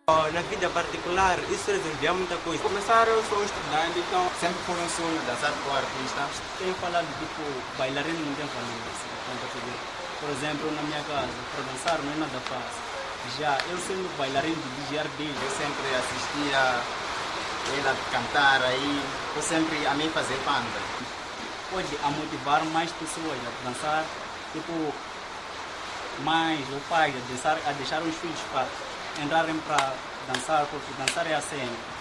Na vida particular, isso resolvia muita coisa. Começaram, eu sou estudante, então Sempre foi um sonho dançar com o artista. Tenho falado, tipo, bailarino não tem família, assim, tanto a fazer. Por exemplo, na minha casa, para dançar não é nada fácil. Já eu sendo bailarino de jardim, Eu sempre assistia ela cantar aí. Eu sempre amei fazer banda. pode a motivar mais pessoas a dançar, tipo, mães ou pais a deixar os filhos para entrarem para dançar, porque dançar é a cena.